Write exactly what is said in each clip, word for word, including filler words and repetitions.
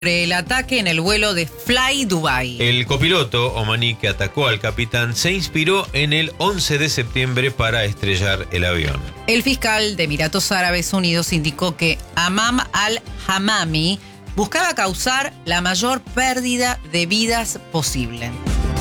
el ataque en el vuelo de Fly Dubai. El copiloto omaní que atacó al capitán se inspiró en el once de septiembre para estrellar el avión. El fiscal de Emiratos Árabes Unidos indicó que Amam al-Hamami buscaba causar la mayor pérdida de vidas posible.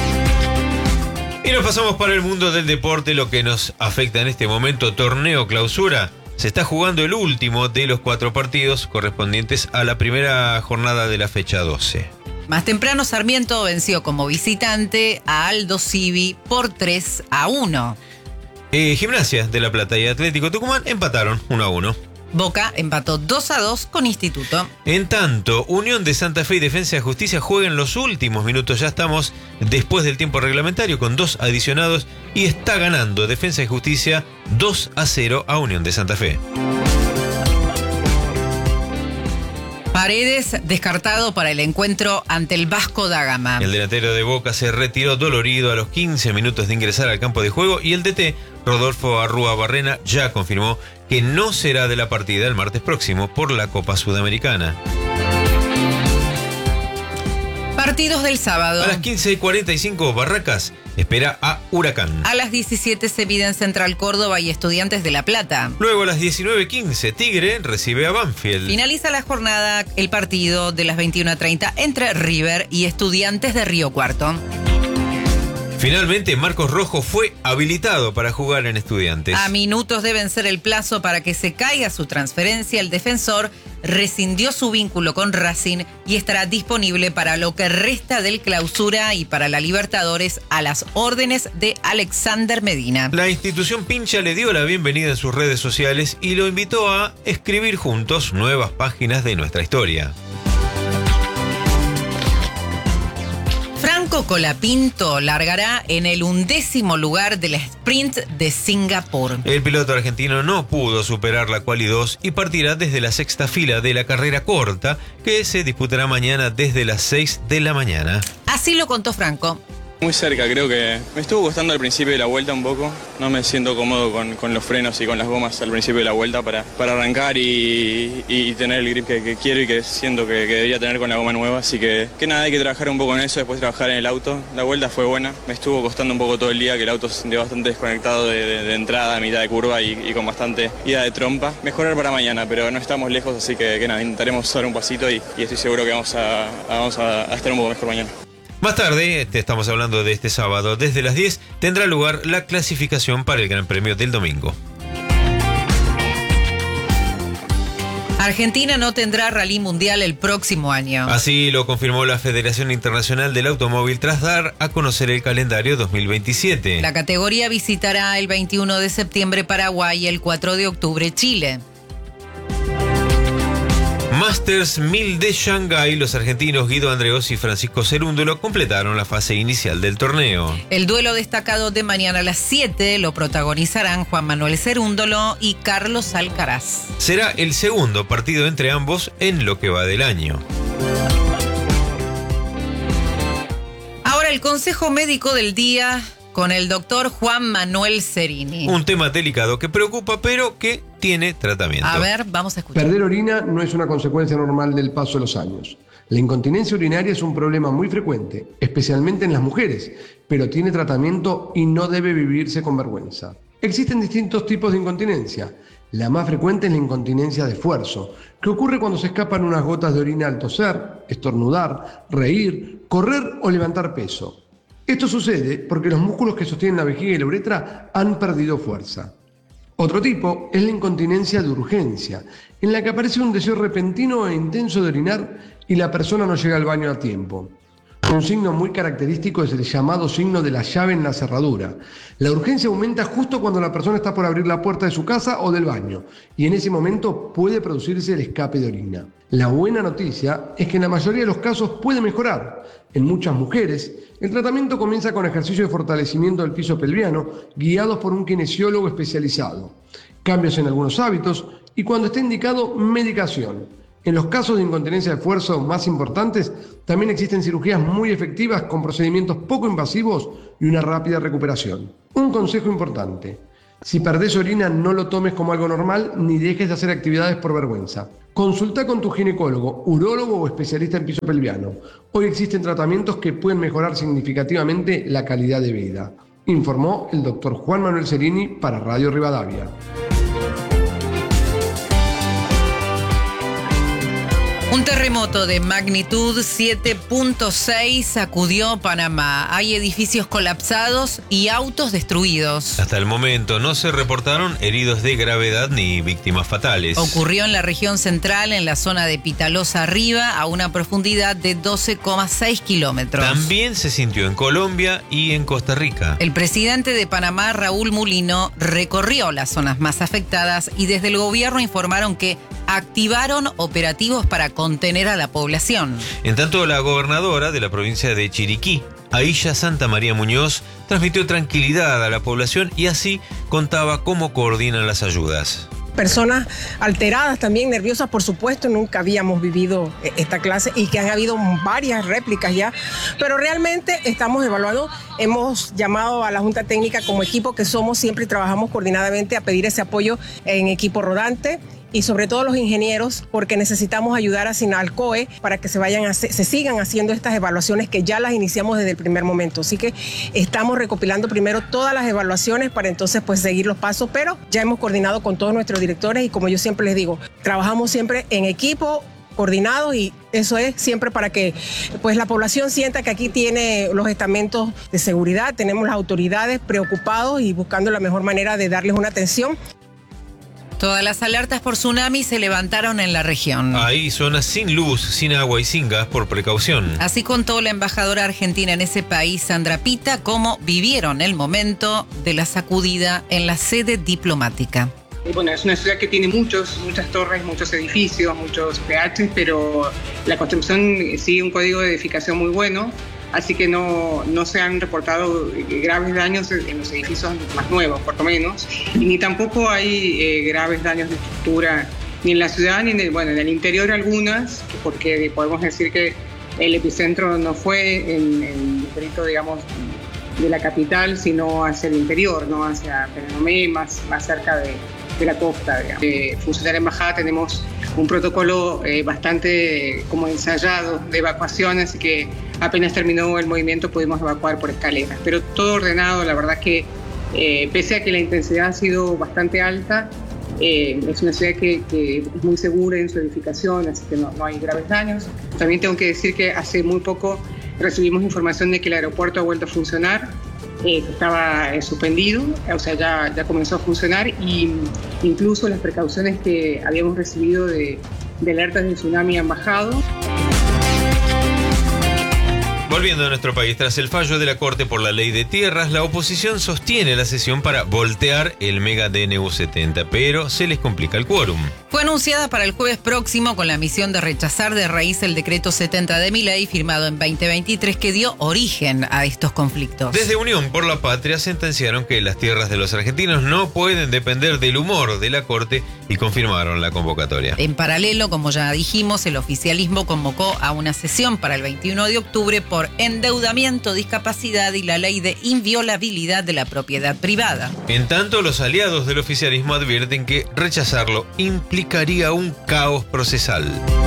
Y nos pasamos para el mundo del deporte, lo que nos afecta en este momento, torneo clausura. Se está jugando el último de los cuatro partidos correspondientes a la primera jornada de la fecha doce. Más temprano, Sarmiento venció como visitante a Aldo Civi por tres a uno. Eh, Gimnasia de La Plata y Atlético Tucumán empataron uno a uno. Boca empató dos a dos con Instituto. En tanto, Unión de Santa Fe y Defensa de Justicia juegan los últimos minutos. Ya estamos después del tiempo reglamentario con dos adicionados y está ganando Defensa y Justicia dos a cero a Unión de Santa Fe. Paredes descartado para el encuentro ante el Vasco da Gama. El delantero de Boca se retiró dolorido a los quince minutos de ingresar al campo de juego y el D T, Rodolfo Arrúa Barrena, ya confirmó que no será de la partida el martes próximo por la Copa Sudamericana. Partidos del sábado. A las quince y cuarenta y cinco, Barracas espera a Huracán. A las diecisiete se mide en Central Córdoba y Estudiantes de La Plata. Luego a las diecinueve quince, Tigre recibe a Banfield. Finaliza la jornada el partido de las veintiuna treinta entre River y Estudiantes de Río Cuarto. Finalmente, Marcos Rojo fue habilitado para jugar en Estudiantes. A minutos de vencer el plazo para que se caiga su transferencia, el defensor rescindió su vínculo con Racing y estará disponible para lo que resta del clausura y para la Libertadores a las órdenes de Alexander Medina. La institución pincha le dio la bienvenida en sus redes sociales y lo invitó a escribir juntos nuevas páginas de nuestra historia. Franco Colapinto largará en el undécimo lugar del sprint de Singapur. El piloto argentino no pudo superar la quali dos y partirá desde la sexta fila de la carrera corta que se disputará mañana desde las seis de la mañana. Así lo contó Franco. Muy cerca, creo que me estuvo gustando al principio de la vuelta un poco. No me siento cómodo con, con los frenos y con las gomas al principio de la vuelta para, para arrancar y, y tener el grip que, que quiero y que siento que, que debería tener con la goma nueva. Así que, que nada, hay que trabajar un poco en eso, después trabajar en el auto. La vuelta fue buena, me estuvo costando un poco todo el día, que el auto se sintió bastante desconectado de, de, de entrada, a mitad de curva y, y con bastante ida de trompa. Mejorar para mañana, pero no estamos lejos, así que, que nada, intentaremos dar un pasito y, y estoy seguro que vamos a, a, vamos a, a estar un poco mejor mañana. Más tarde, te estamos hablando de este sábado, desde las diez tendrá lugar la clasificación para el Gran Premio del domingo. Argentina no tendrá rally mundial el próximo año. Así lo confirmó la Federación Internacional del Automóvil tras dar a conocer el calendario dos mil veintisiete. La categoría visitará el veintiuno de septiembre Paraguay y el cuatro de octubre Chile. Masters mil de Shanghái, los argentinos Guido Andreos y Francisco Cerúndolo completaron la fase inicial del torneo. El duelo destacado de mañana a las siete lo protagonizarán Juan Manuel Cerúndolo y Carlos Alcaraz. Será el segundo partido entre ambos en lo que va del año. Ahora el consejo médico del día con el doctor Juan Manuel Cerini. Un tema delicado que preocupa, pero que tiene tratamiento. A ver, vamos a escuchar. Perder orina no es una consecuencia normal del paso de los años. La incontinencia urinaria es un problema muy frecuente, especialmente en las mujeres, pero tiene tratamiento y no debe vivirse con vergüenza. Existen distintos tipos de incontinencia. La más frecuente es la incontinencia de esfuerzo, que ocurre cuando se escapan unas gotas de orina al toser, estornudar, reír, correr o levantar peso. Esto sucede porque los músculos que sostienen la vejiga y la uretra han perdido fuerza. Otro tipo es la incontinencia de urgencia, en la que aparece un deseo repentino e intenso de orinar y la persona no llega al baño a tiempo. Un signo muy característico es el llamado signo de la llave en la cerradura. La urgencia aumenta justo cuando la persona está por abrir la puerta de su casa o del baño, y en ese momento puede producirse el escape de orina. La buena noticia es que en la mayoría de los casos puede mejorar. En muchas mujeres, el tratamiento comienza con ejercicio de fortalecimiento del piso pelviano, guiados por un kinesiólogo especializado, cambios en algunos hábitos y, cuando esté indicado, medicación. En los casos de incontinencia de esfuerzo más importantes, también existen cirugías muy efectivas con procedimientos poco invasivos y una rápida recuperación. Un consejo importante: Si perdés orina, no lo tomes como algo normal ni dejes de hacer actividades por vergüenza. Consulta con tu ginecólogo, urólogo o especialista en piso pelviano. Hoy existen tratamientos que pueden mejorar significativamente la calidad de vida. Informó el doctor Juan Manuel Cerini para Radio Rivadavia. Un terremoto de magnitud siete punto seis sacudió Panamá. Hay edificios colapsados y autos destruidos. Hasta el momento no se reportaron heridos de gravedad ni víctimas fatales. Ocurrió en la región central, en la zona de Pitalosa Arriba, a una profundidad de doce coma seis kilómetros. También se sintió en Colombia y en Costa Rica. El presidente de Panamá, Raúl Mulino, recorrió las zonas más afectadas y desde el gobierno informaron que activaron operativos para contener a la población. En tanto, la gobernadora de la provincia de Chiriquí, Aisha Santa María Muñoz, transmitió tranquilidad a la población y así contaba cómo coordinan las ayudas. Personas alteradas, también nerviosas, por supuesto, nunca habíamos vivido esta clase y que han habido varias réplicas ya, pero realmente estamos evaluando, hemos llamado a la Junta Técnica como equipo que somos, siempre trabajamos coordinadamente a pedir ese apoyo en equipo rodante y sobre todo los ingenieros, porque necesitamos ayudar a Sinalcoe para que se vayan a hacer, se sigan haciendo estas evaluaciones que ya las iniciamos desde el primer momento. Así que estamos recopilando primero todas las evaluaciones para entonces pues seguir los pasos, pero ya hemos coordinado con todos nuestros directores y como yo siempre les digo, trabajamos siempre en equipo, coordinados y eso es siempre para que pues la población sienta que aquí tiene los estamentos de seguridad, tenemos las autoridades preocupados y buscando la mejor manera de darles una atención. Todas las alertas por tsunami se levantaron en la región. Hay zonas sin luz, sin agua y sin gas por precaución. Así contó la embajadora argentina en ese país, Sandra Pita, cómo vivieron el momento de la sacudida en la sede diplomática. Bueno, es una ciudad que tiene muchos, muchas torres, muchos edificios, muchos P H, pero la construcción sigue un código de edificación muy bueno, así que no, no se han reportado graves daños en los edificios más nuevos, por lo menos, y ni tampoco hay eh, graves daños de estructura, ni en la ciudad, ni en el, bueno, en el interior algunas, porque podemos decir que el epicentro no fue en el distrito, digamos, de la capital, sino hacia el interior, ¿no? Hacia Penonomé, más, más cerca de, de la costa. Eh, funcionar en embajada tenemos un protocolo eh, bastante como ensayado de evacuación, así que apenas terminó el movimiento pudimos evacuar por escaleras, pero todo ordenado. La verdad que eh, pese a que la intensidad ha sido bastante alta, eh, es una ciudad que, que es muy segura en su edificación, así que no, no hay graves daños. También tengo que decir que hace muy poco recibimos información de que el aeropuerto ha vuelto a funcionar, eh, que estaba eh, suspendido, o sea, ya, ya comenzó a funcionar, y incluso las precauciones que habíamos recibido de, de alertas de tsunami han bajado. Volviendo a nuestro país, tras el fallo de la Corte por la Ley de Tierras, la oposición sostiene la sesión para voltear el mega D N U setenta, pero se les complica el quórum. Fue anunciada para el jueves próximo con la misión de rechazar de raíz el decreto setenta de Milei, firmado en veinte veintitrés, que dio origen a estos conflictos. Desde Unión por la Patria sentenciaron que las tierras de los argentinos no pueden depender del humor de la Corte y confirmaron la convocatoria. En paralelo, como ya dijimos, el oficialismo convocó a una sesión para el veintiuno de octubre por endeudamiento, discapacidad y la ley de inviolabilidad de la propiedad privada. En tanto, los aliados del oficialismo advierten que rechazarlo implicaría un caos procesal.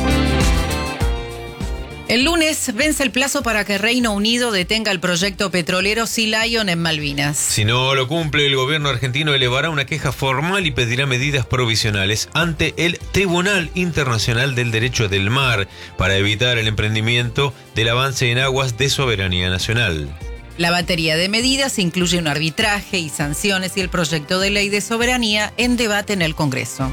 El lunes vence el plazo para que Reino Unido detenga el proyecto petrolero Sea Lion en Malvinas. Si no lo cumple, el gobierno argentino elevará una queja formal y pedirá medidas provisionales ante el Tribunal Internacional del Derecho del Mar para evitar el emprendimiento del avance en aguas de soberanía nacional. La batería de medidas incluye un arbitraje y sanciones y el proyecto de ley de soberanía en debate en el Congreso.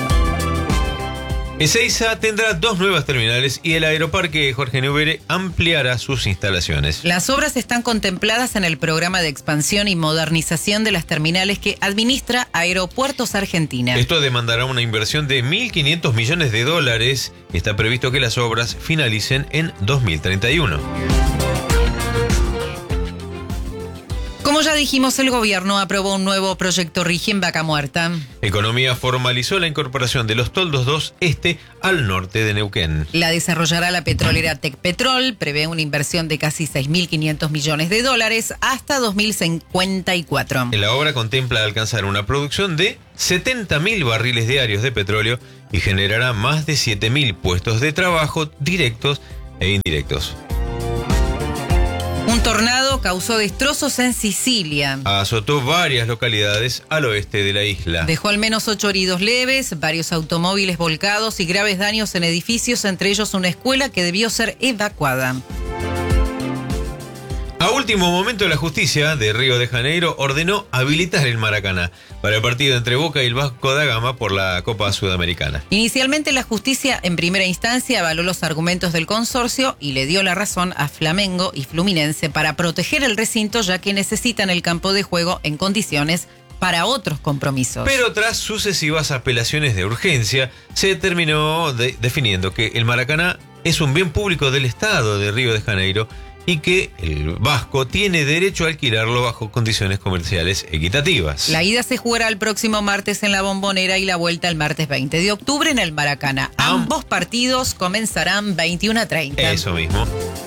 Ezeiza tendrá dos nuevas terminales y el aeroparque Jorge Newbery ampliará sus instalaciones. Las obras están contempladas en el programa de expansión y modernización de las terminales que administra Aeropuertos Argentina. Esto demandará una inversión de mil quinientos millones de dólares. Está previsto que las obras finalicen en dos mil treinta y uno. Como ya dijimos, el gobierno aprobó un nuevo proyecto RIGI en Vaca Muerta. Economía formalizó la incorporación de los toldos dos Este al norte de Neuquén. La desarrollará la petrolera Tecpetrol, prevé una inversión de casi seis mil quinientos millones de dólares hasta dos mil cincuenta y cuatro. La obra contempla alcanzar una producción de setenta mil barriles diarios de petróleo y generará más de siete mil puestos de trabajo directos e indirectos. Un tornado causó destrozos en Sicilia. Azotó varias localidades al oeste de la isla. Dejó al menos ocho heridos leves, varios automóviles volcados y graves daños en edificios, entre ellos una escuela que debió ser evacuada. A último momento, la justicia de Río de Janeiro ordenó habilitar el Maracaná para el partido entre Boca y el Vasco da Gama por la Copa Sudamericana. Inicialmente, la justicia en primera instancia avaló los argumentos del consorcio y le dio la razón a Flamengo y Fluminense para proteger el recinto, ya que necesitan el campo de juego en condiciones para otros compromisos. Pero tras sucesivas apelaciones de urgencia, se terminó de- definiendo que el Maracaná es un bien público del Estado de Río de Janeiro y que el Vasco tiene derecho a alquilarlo bajo condiciones comerciales equitativas. La ida se jugará el próximo martes en la Bombonera y la vuelta el martes veinte de octubre en el Maracaná. Ambos partidos comenzarán veintiuna treinta. Eso mismo.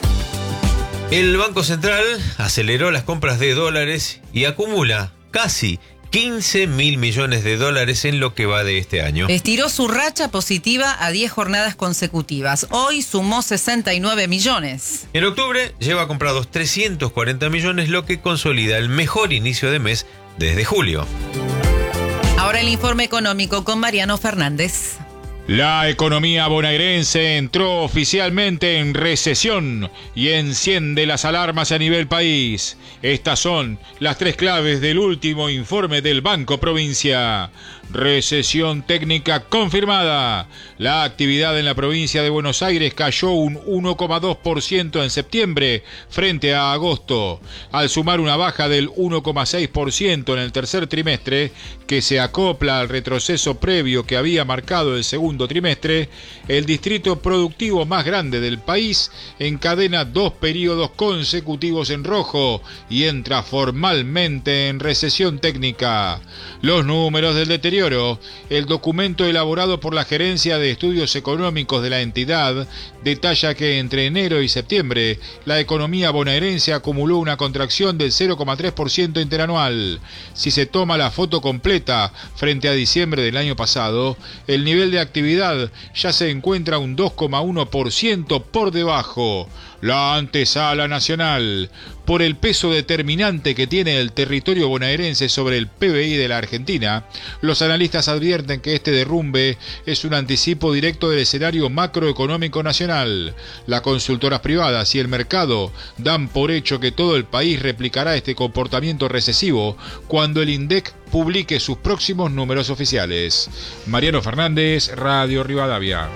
El Banco Central aceleró las compras de dólares y acumula casi quince mil millones de dólares en lo que va de este año. Estiró su racha positiva a diez jornadas consecutivas. Hoy sumó sesenta y nueve millones. En octubre lleva comprados trescientos cuarenta millones, lo que consolida el mejor inicio de mes desde julio. Ahora el informe económico con Mariano Fernández. La economía bonaerense entró oficialmente en recesión y enciende las alarmas a nivel país. Estas son las tres claves del último informe del Banco Provincia. Recesión técnica confirmada. La actividad en la provincia de Buenos Aires cayó un uno coma dos por ciento en septiembre frente a agosto, al sumar una baja del uno coma seis por ciento en el tercer trimestre, que se acopla al retroceso previo que había marcado el segundo trimestre. El distrito productivo más grande del país encadena dos periodos consecutivos en rojo y entra formalmente en recesión técnica. Los números del deterioro. El documento elaborado por la Gerencia de Estudios Económicos de la entidad detalla que entre enero y septiembre la economía bonaerense acumuló una contracción del cero coma tres por ciento interanual. Si se toma la foto completa frente a diciembre del año pasado, el nivel de actividad ya se encuentra un dos coma uno por ciento por debajo. La antesala nacional. Por el peso determinante que tiene el territorio bonaerense sobre el P B I de la Argentina, los analistas advierten que este derrumbe es un anticipo directo del escenario macroeconómico nacional. Las consultoras privadas y el mercado dan por hecho que todo el país replicará este comportamiento recesivo cuando el INDEC publique sus próximos números oficiales. Mariano Fernández, Radio Rivadavia.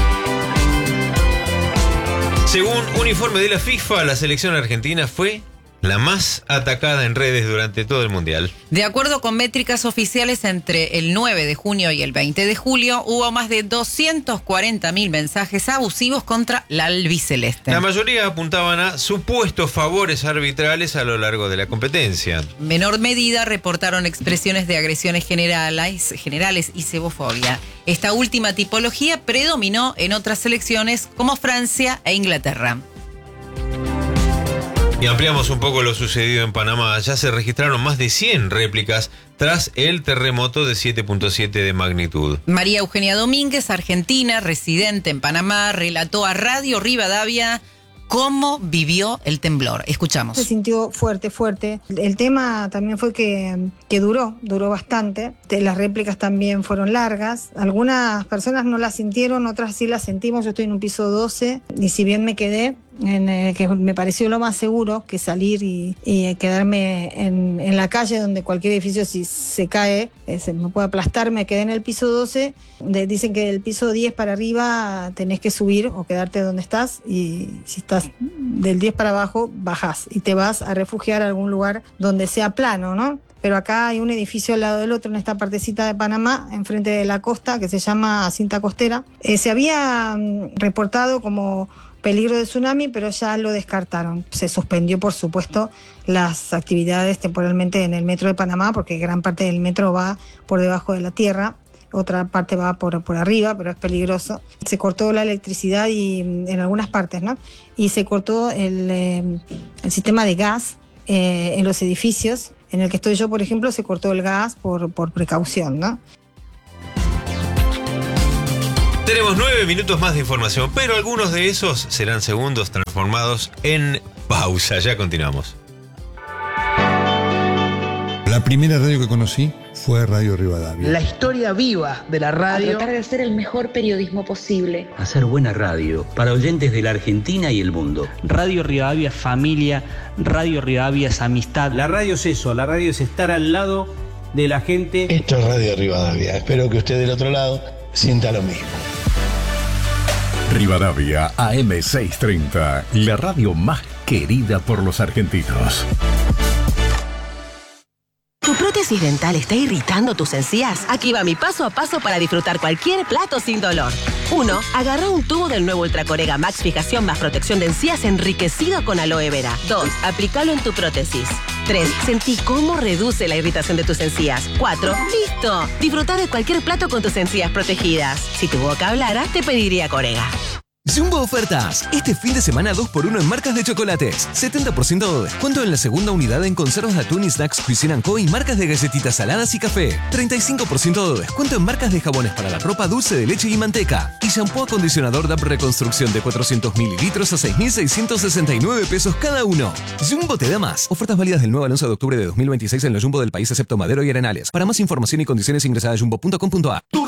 Según un informe de la FIFA, la selección argentina fue la más atacada en redes durante todo el Mundial. De acuerdo con métricas oficiales, entre el nueve de junio y el veinte de julio hubo más de doscientos cuarenta mil mensajes abusivos contra la albiceleste. La mayoría apuntaban a supuestos favores arbitrales a lo largo de la competencia. En menor medida reportaron expresiones de agresiones generales, generales y xenofobia. Esta última tipología predominó en otras selecciones como Francia e Inglaterra. Y ampliamos un poco lo sucedido en Panamá. Ya se registraron más de cien réplicas tras el terremoto de siete punto siete de magnitud. María Eugenia Domínguez, argentina, residente en Panamá, relató a Radio Rivadavia cómo vivió el temblor. Escuchamos. Se sintió fuerte, fuerte. El tema también fue que, que duró, duró bastante. Las réplicas también fueron largas. Algunas personas no las sintieron, otras sí las sentimos. Yo estoy en un piso doce y si bien me quedé, en el que me pareció lo más seguro que salir y, y quedarme en, en la calle donde cualquier edificio si se cae eh, se me puede aplastar, me quedé en el piso doce. De, dicen que del piso diez para arriba tenés que subir o quedarte donde estás, y si estás del diez para abajo bajás y te vas a refugiar a algún lugar donde sea plano, ¿no? Pero acá hay un edificio al lado del otro en esta partecita de Panamá, enfrente de la costa, que se llama Cinta Costera. Eh, se había mm, reportado como peligro de tsunami, pero ya lo descartaron. Se suspendió, por supuesto, las actividades temporalmente en el metro de Panamá, porque gran parte del metro va por debajo de la tierra, otra parte va por, por arriba, pero es peligroso. Se cortó la electricidad y, en algunas partes, ¿no? Y se cortó el, eh, el sistema de gas eh, en los edificios. En el que estoy yo, por ejemplo, se cortó el gas por, por precaución, ¿no? Tenemos nueve minutos más de información, pero algunos de esos serán segundos transformados en pausa. Ya continuamos. La primera radio que conocí fue Radio Rivadavia. La historia viva de la radio. A tratar de hacer el mejor periodismo posible. Hacer buena radio para oyentes de la Argentina y el mundo. Radio Rivadavia es familia, Radio Rivadavia es amistad. La radio es eso, la radio es estar al lado de la gente. Esto es Radio Rivadavia. Espero que usted del otro lado sienta lo mismo. Rivadavia A M seiscientos treinta, la radio más querida por los argentinos. ¿Tu prótesis dental está irritando tus encías? Aquí va mi paso a paso para disfrutar cualquier plato sin dolor. uno. Agarra un tubo del nuevo Ultracorega Max Fijación más protección de encías enriquecido con aloe vera. dos. Aplícalo en tu prótesis. tres. Sentí cómo reduce la irritación de tus encías. cuatro. ¡Listo! Disfruta de cualquier plato con tus encías protegidas. Si tu boca hablara, te pediría Corega. Jumbo Ofertas. Este fin de semana dos por uno en marcas de chocolates. setenta por ciento de descuento en la segunda unidad en conservas de atún y snacks Cuisine and Co. y marcas de galletitas saladas y café. treinta y cinco por ciento de descuento en marcas de jabones para la ropa, dulce de leche y manteca. Y shampoo acondicionador D A P Reconstrucción de cuatrocientos mililitros a seis mil seiscientos sesenta y nueve pesos cada uno. Jumbo te da más. Ofertas válidas del nueve al once de octubre de dos mil veintiséis en los Jumbo del país excepto Madero y Arenales. Para más información y condiciones ingresa a jumbo punto com punto a.